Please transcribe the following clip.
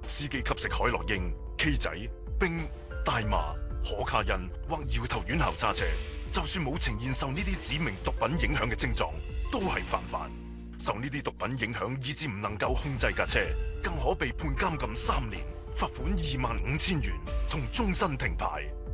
司機吸食海洛因、K 仔、冰、大麻、可卡因或搖頭丸後揸車，就算冇呈現受呢啲指明毒品影響嘅症狀，都係犯法。受呢啲毒品影響以致唔能夠控制架車，更可被判監禁3年、罰款25,000元同終身停牌。